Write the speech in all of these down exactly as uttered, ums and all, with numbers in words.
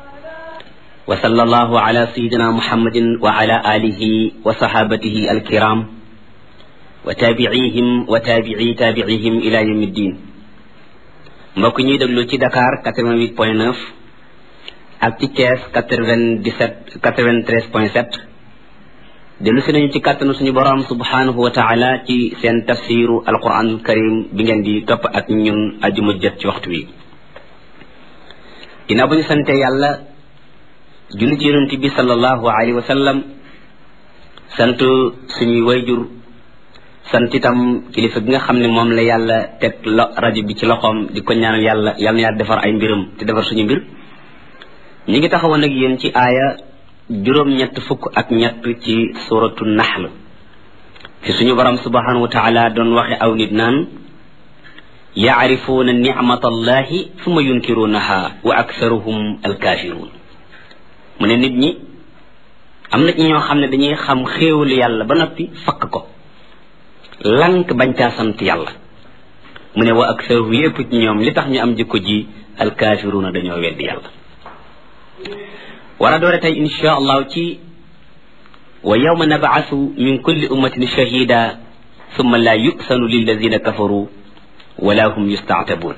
wa sallallahu ala sayyidina muhammadin wa ala alihi wa sahabatihi alkiram wa tabi'ihim wa tabi'i tabi'ihim ila yawmiddin. mbokk ñuy déglu ci Dakar quatre-vingt-huit point neuf ak ci Thiès quatre-vingt-dix-sept quatre-vingt-treize point sept dellu si nañu ci kàttanu suñu borom subhanahu wa taala ci seen tafsiru alquran karim bi ngeen di topp ak ñun ajuma jot ci waxtu wi. ginnaaw bu ñu sante yàlla julli ci yonent bi sallallahu alayhi wa sallam, sant suñuy wayjur, sant itam kilifa gi nga xam ne moom la yàlla teg lo rajo bi ci loxoom di ko ñaanal yàlla yàlla na yàlla defar ay mbiram te defar suñu mbir. ñi ngi taxawoon ak yéen ci aaya juróom-ñett fukk ak ñett ci suratu nahl fi suñu borom subhanahu wa taala doon waxe aw nit naan yaarifuuna nicmata allahi summa yunkirunaha wa aktharuhum alkafirun. mu ne nit ñi am na ci ñoo xam ne dañuy xam xéewalu yàlla ba noppi fakk ko lank bañ caa sant yàlla. mu ne wa aktharuhum yépp ci ñoom li tax ñu am jikko ji alkafiruna dañoo weddi yàlla. war a doore tey insha allahu ci wa yawma nab'athu min kulli ummatin shahida thumma la yu'sanu lilladhina kafaru wala hum yusta'tabun.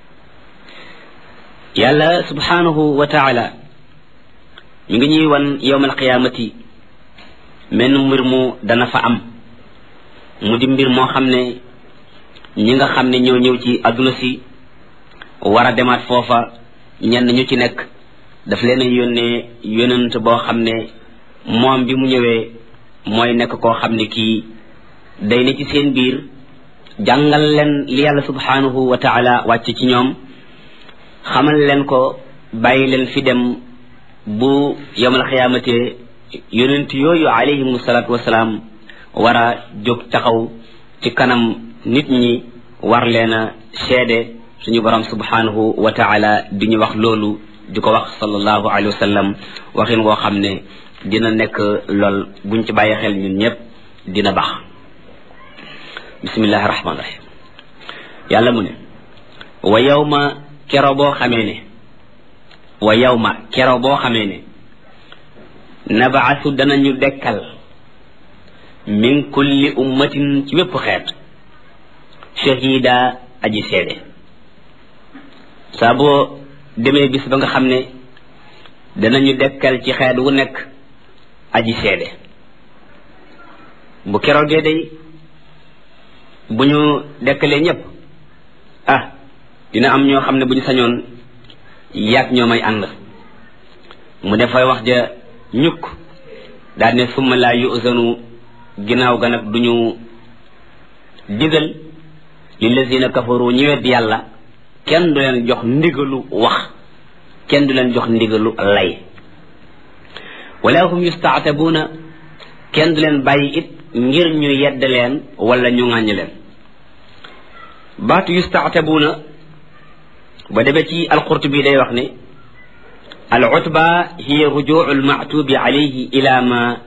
yàlla subhanahu wa ta'ala mi ngi ñuy wan yawmal qiyamati menn mbir mu dana fa am mu di mbir moo xam ne ñi nga xam ne ñoo ñëw ci adduna si war a demaat foofa ñenn ñu ci nekk daf leen a yónnee yonent boo xam ne moom bi mu ñëwee mooy nekk koo xam ne kii day ne ci seen biir jàngal leen li yàlla subhanahu wa taala wàcc ci ñoom, xamal leen ko, bàyyi leen fi dem bu yawmal xiyaamate yonent yooyu alayhimu salaatu wasalaam war a jóg taxaw ci kanam nit ñi war leen a seede. suñu borom subhanahu wa taala di ñu wax loolu di ko wax sallallahu alayhi wa sallam waxin woo xam ne dina nekk lool buñ ci bàyyi xel ñun ñëpp dina baax. bismillahi rahmaani rahim. yàlla mu ne wa yawma kero boo xamee ne wa yawma kero boo xamee ne nabaasu danañu dekkal min kulli ummatin ci wépp xeet shahida aji seede. saa boo demee bis ba nga xam ne danañu dekkal ci xeet wu nekk aji seede. bu keroogee day bu ñu dekkalee ñépp ah dina am ñoo xam ne bu ñu sañoon yàgg ñoo may ànd. mu defay wax ja ñukk daal ne summa laa yu'zanu ginnaaw ga nag duñu digal lillazina kafaru ñi wedd yàlla kenn du leen jox ndigalu wax, kenn du leen jox ndigalu lay. wala hum yusta'tabuna kenn du leen bàyyi it ngir ñu yedd leen wala ñu ŋàññ leen. baatu yusta'tabuna ba demee ci al-Qurtubi day wax ne al utba hiya ruju'u al ma'tubi alayhi ila ma